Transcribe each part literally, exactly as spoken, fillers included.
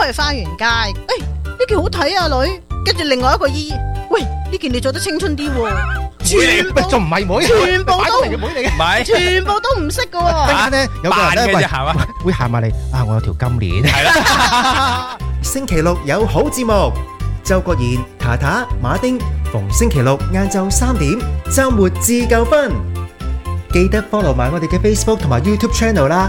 去花園街，誒呢件好睇啊女，跟住另外一個姨，喂呢件你做得青春啲喎。全部仲唔係妹， 全部都妹嚟嘅， 唔係， 全部都唔識㗎喎。 陣間咧有個人咧， 扮嘅啫係嘛？ 會行埋嚟啊！我有條金鏈。 係啦， 星期六有好節目，周國賢、塔塔、馬丁，逢星期六晏晝三點，週末自夠分。記得 follow 埋我哋嘅 Facebook 同埋 YouTube channel 啦。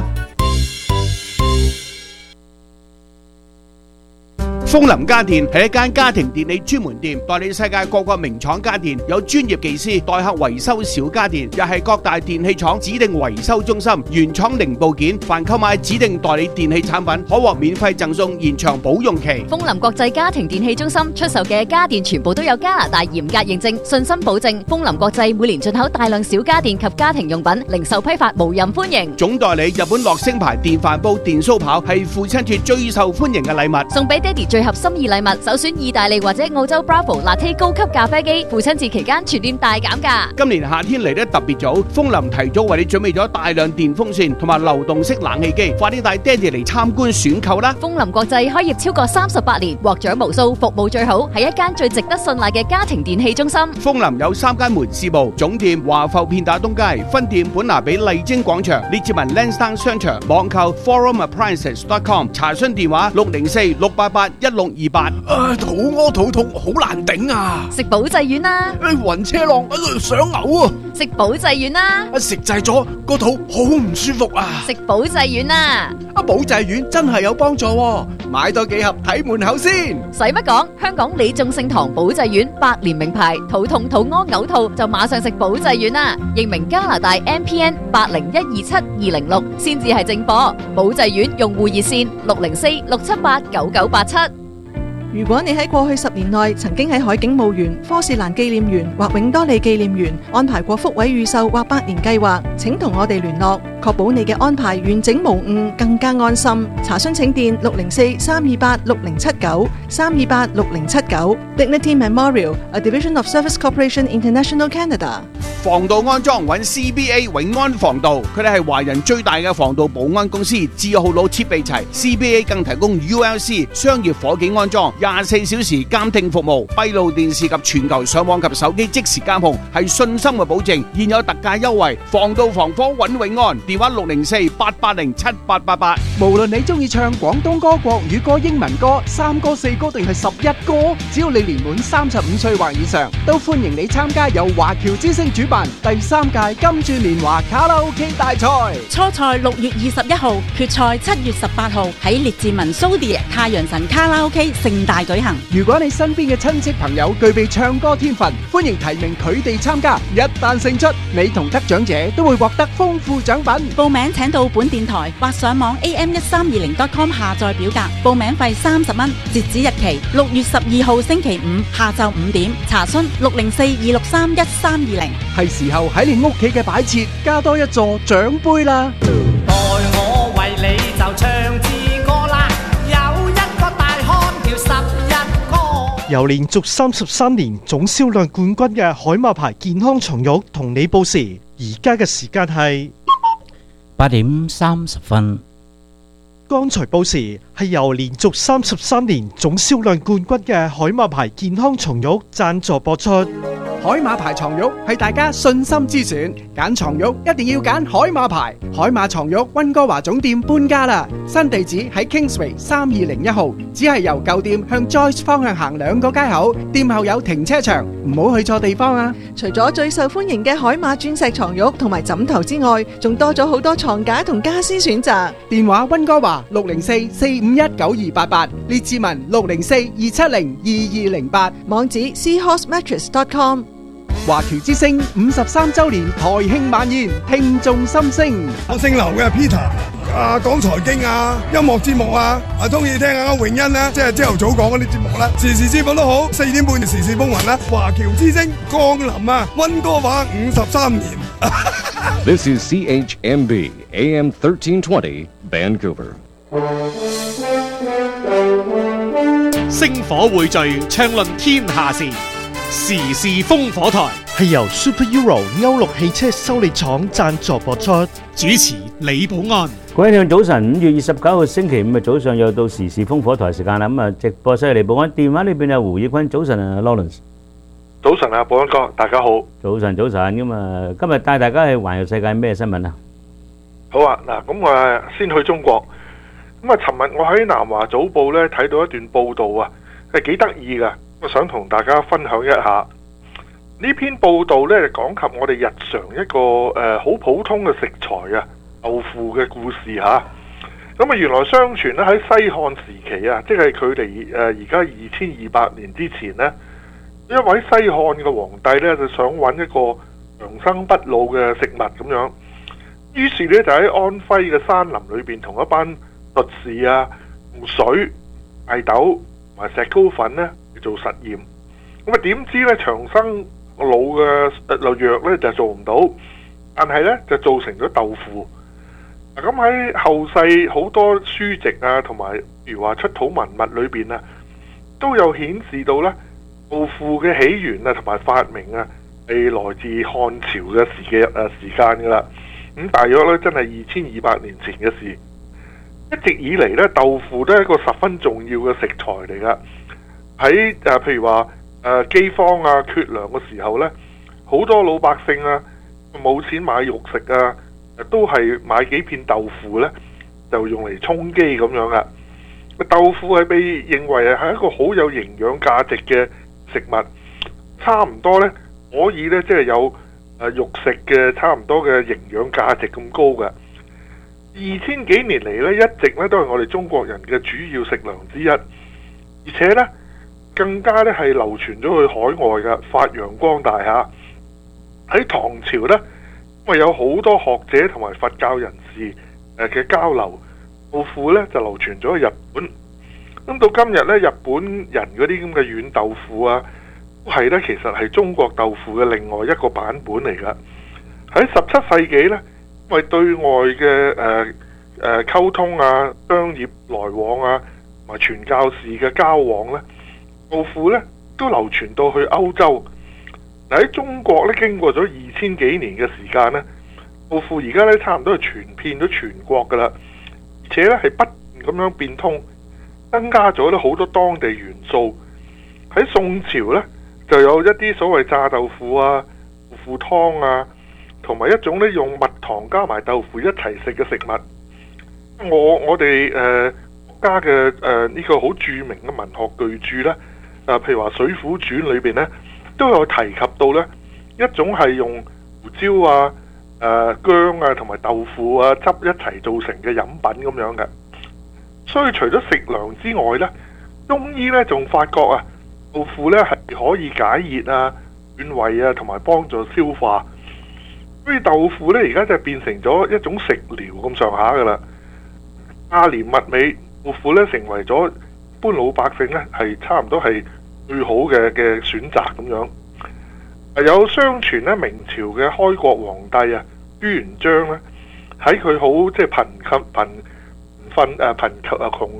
楓林家電係一間家庭電器專門店，代理世界各個名廠家電，有專業技師代客維修小家電，又係各大電器廠指定維修中心，原廠零部件，凡購買指定代理電器產品，可獲免費贈送延長保用期。 楓林國際家庭電器中心出售嘅家電全部都有加拿大嚴格認證，信心保證。楓林國際每年進口大量小家電及家庭用品，零售批發無任歡迎。 總代理日本樂聲牌電飯煲、電酥刨係父親節最受歡迎嘅禮物， 送俾爹哋最合心意禮物，首選意大利或者澳洲 Bravo Latte 高級咖啡機，父親節期間全店大減價。 今年夏天嚟得特別早，楓林提早為你準備咗大量電風扇同埋流動式冷氣機，快啲帶爹哋嚟參觀選購啦！ 楓林國際開業超過三十八年，獲獎無數，服務最好，係一間最值得信賴嘅家庭電器中心。 楓林有三間門市部，總店華埠片打東街，分店本拿比麗晶廣場，列治文 Lansdowne 商場，網購 forum appliances dot com， 查詢電話六零四六八八一六二八。 啊，肚屙肚痛，好難頂啊！ 食保濟丸啦！ 誒，暈車浪，想嘔啊！ 食保濟丸啦！ 啊，食滯咗個肚好唔舒服啊！ 食保濟丸啦！ 啊，保濟丸真係有幫助喎，買多幾盒睇門口先。 使乜講？香港李眾聖堂保濟丸百年名牌，肚痛肚屙嘔吐就馬上食保濟丸啦！認明加拿大 M P N 八零一二七二零六先至係正貨。保濟丸用戶熱線六零四六七八九九八七。 如果你喺過去十年內曾經喺海景墓園、科士蘭紀念園或永多利紀念園安排過福位預售或百年計劃，請同我哋聯絡，確保你嘅安排完整無誤，更加安心。查詢請電六零四三二八六零七九三二八六零七九。Dignity Memorial, a division of Service Corporation International Canada。 防盜安裝揾 C B A 永安防盜，佢哋係華人最大嘅防盜保安公司，字號佬設備齊 ，C B A 更提供 U L C 商業火警安裝。廿四小時監聽服務，閉路電視及全球上網及手機即時監控，係信心嘅保證。現有特價優惠，防盜防火揾永安，電話六零四八八零七八八八。 無論你中意唱廣東歌、國語歌、英文歌、三歌、四歌定係十一歌，只要你年滿三十五歲或以上，都歡迎你參加由華僑之聲主辦第三屆金鑽年華卡拉 OK 大賽。 初賽六月二十一號，決賽七月十八號喺列治文蘇迪太陽神卡拉 OK 盛大舉行。 如果你身邊嘅親戚朋友具備唱歌天分，歡迎提名佢哋參加。一旦勝出，你同得獎者都會獲得豐富獎品。 報名請到本電台或上網 A M 一三二零 dot com 下載表格，報名費三十蚊，截止日期六月十二號星期五下晝五點。查詢六零四二六三一三二零。 係時候喺你屋企嘅擺設加多一座獎杯啦！ 待我為你就唱支歌啦，有一個大漢叫十一哥。 由連續三十三年總銷量冠軍嘅海馬牌健康床褥同你報時，而家嘅時間係八點三十分。 剛才報時係由連續三十三年總銷量冠軍嘅海馬牌健康床褥贊助播出。 海馬牌床褥係大家信心之選，揀床褥一定要揀海馬牌。海馬床褥溫哥華總店搬家啦，新地址喺 Kingsway 三二零一號，只係由舊店向 Joyce 方向行兩個街口，店後有停車場，唔好去錯地方啊！ 除咗最受歡迎嘅海馬鑽石床褥同埋枕頭之外，仲多咗好多床架同家私選擇。 電話溫哥華六零四四五一九二八八，列治文六零四二七零二二零八， 網址 seahorse mattress dot com。 華僑之聲五十三周年台慶晚宴，聽眾心聲。 我姓劉嘅 Peter， 啊講財經啊，音樂節目啊，啊中意聽下阿永恩咧，即係朝頭早講嗰啲節目啦，時時節目都好，四點半時事風雲啦。華僑之聲降臨啊，溫哥華五十三年。 This is C H M B A M thirteen twenty Vancouver。 星火匯聚，暢論天下事，時事烽火台。 係由 Super Euro 歐陸汽車修理廠贊助播出。 主持李寶安。 各位聽眾早晨，五月二十九號星期五嘅早上又到時事烽火台時間啦。咁啊，直播室係李寶安，電話呢邊有胡業坤。早晨啊 ，Lawrence。 早晨啊，寶安哥，大家好。 早晨，早晨。咁啊，今日帶大家去環遊世界咩新聞啊？ 好啊，嗱，咁我先去中國。咁啊，尋日我喺南華早報咧睇到一段報道啊，係幾得意噶，我想同大家分享一下。呢篇報道咧講及我哋日常一個誒好、呃、普通嘅食材啊，豆腐嘅故事吓。咁啊，原來相傳咧喺西漢時期啊，即係距離誒而家二千二百年之前呢，一位西漢嘅皇帝咧就想揾一個長生不老嘅食物咁樣，於是咧就喺安徽嘅山林裏邊同一班術士啊，用水、大豆同埋石膏粉咧去做實驗。咁啊，點知咧長生老嘅誒藥咧就做唔到，但係咧就造成咗豆腐。咁喺後世好多書籍啊，同埋譬如話出土文物裏邊啊，都有顯示到咧豆腐嘅起源啊，同埋發明啊，係來自漢朝嘅時嘅誒時間噶啦。咁大約咧真係二千二百年前嘅事。一直以嚟咧，豆腐都係一個十分重要嘅食材嚟噶。喺誒譬如話誒饑荒啊、缺糧嘅時候咧，好多老百姓啊冇錢買肉食啊。都係買幾片豆腐呢，就用嚟充飢咁樣噶。豆腐係被認為係一個好有營養價值嘅食物，差唔多呢可以呢，即係有誒肉食嘅差唔多嘅營養價值咁高嘅。二千幾年嚟呢，一直呢都係我哋中國人嘅主要食糧之一，而且呢更加呢係流傳咗去海外嘅，發揚光大嚇。喺唐朝呢，因為有好多學者同埋佛教人士誒嘅交流，豆腐咧就流傳咗去日本。咁到今日咧，日本人嗰啲咁嘅軟豆腐啊，都係咧其實係中國豆腐嘅另外一個版本嚟噶。喺十七世紀咧，因為對外嘅誒誒溝通啊、商業來往啊，同埋傳教士嘅交往咧，豆腐咧都流傳到去歐洲。喺中國咧，經過咗二千幾年嘅時間咧，豆腐而家咧差唔多係傳遍咗全國噶啦，而且咧係不斷咁樣變通，增加咗咧好多當地元素。喺宋朝咧，就有一啲所謂炸豆腐啊、豆腐湯啊，同埋一種咧用蜜糖加埋豆腐一齊食嘅食物。我我哋誒、呃、國家嘅誒呢個好著名嘅文學巨著咧，啊、呃、譬如話《水滸傳》裏邊咧，都有提及到呢一種係用胡椒啊、誒、呃、薑啊同埋豆腐啊汁一齊做成嘅飲品咁樣嘅。所以除咗食糧之外呢，中醫呢仲發覺啊，豆腐呢係可以解熱啊、暖胃啊同埋幫助消化。所以豆腐呢而家就變成咗一種食療咁上下噶啦。價廉物美，豆腐呢成為咗一般老百姓呢係差唔多係最好嘅嘅選擇咁樣。有相傳咧，明朝嘅開國皇帝啊朱元璋咧，喺佢好即係貧窮貧困誒貧窮啊窮